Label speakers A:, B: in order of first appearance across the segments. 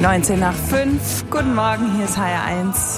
A: 19 nach 5. Guten Morgen, hier ist HR1.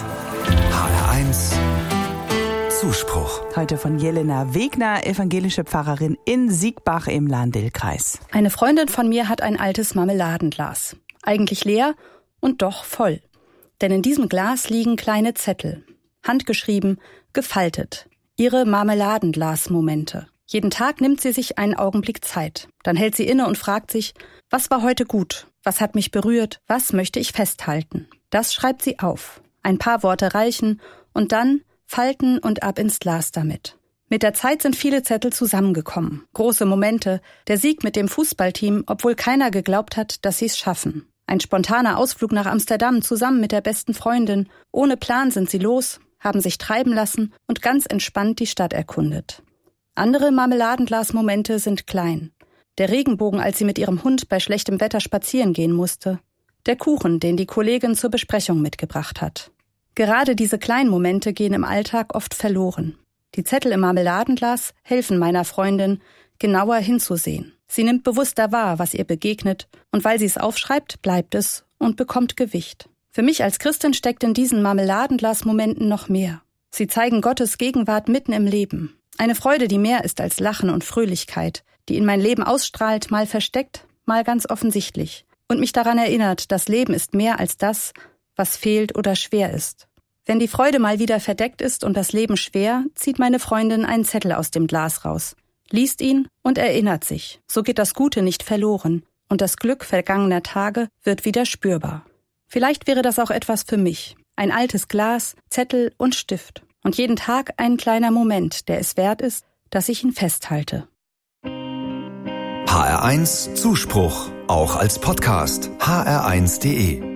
B: HR1 Zuspruch.
A: Heute von Jelena Wegner, evangelische Pfarrerin in Siegbach im Lahn-Dill-Kreis.
C: Eine Freundin von mir hat ein altes Marmeladenglas. Eigentlich leer und doch voll. Denn in diesem Glas liegen kleine Zettel. Handgeschrieben, gefaltet. Ihre Marmeladenglas-Momente. Jeden Tag nimmt sie sich einen Augenblick Zeit. Dann hält sie inne und fragt sich, was war heute gut? Was hat mich berührt? Was möchte ich festhalten? Das schreibt sie auf. Ein paar Worte reichen und dann falten und ab ins Glas damit. Mit der Zeit sind viele Zettel zusammengekommen. Große Momente. Der Sieg mit dem Fußballteam, obwohl keiner geglaubt hat, dass sie es schaffen. Ein spontaner Ausflug nach Amsterdam zusammen mit der besten Freundin. Ohne Plan sind sie los, haben sich treiben lassen und ganz entspannt die Stadt erkundet. Andere Marmeladenglas-Momente sind klein. Der Regenbogen, als sie mit ihrem Hund bei schlechtem Wetter spazieren gehen musste. Der Kuchen, den die Kollegin zur Besprechung mitgebracht hat. Gerade diese kleinen Momente gehen im Alltag oft verloren. Die Zettel im Marmeladenglas helfen meiner Freundin, genauer hinzusehen. Sie nimmt bewusster wahr, was ihr begegnet, und weil sie es aufschreibt, bleibt es und bekommt Gewicht. Für mich als Christin steckt in diesen Marmeladenglas-Momenten noch mehr. Sie zeigen Gottes Gegenwart mitten im Leben. Eine Freude, die mehr ist als Lachen und Fröhlichkeit, die in mein Leben ausstrahlt, mal versteckt, mal ganz offensichtlich. Und mich daran erinnert, das Leben ist mehr als das, was fehlt oder schwer ist. Wenn die Freude mal wieder verdeckt ist und das Leben schwer, zieht meine Freundin einen Zettel aus dem Glas raus, liest ihn und erinnert sich. So geht das Gute nicht verloren und das Glück vergangener Tage wird wieder spürbar. Vielleicht wäre das auch etwas für mich. Ein altes Glas, Zettel und Stift. Und jeden Tag ein kleiner Moment, der es wert ist, dass ich ihn festhalte.
B: HR1 Zuspruch, auch als Podcast. hr1.de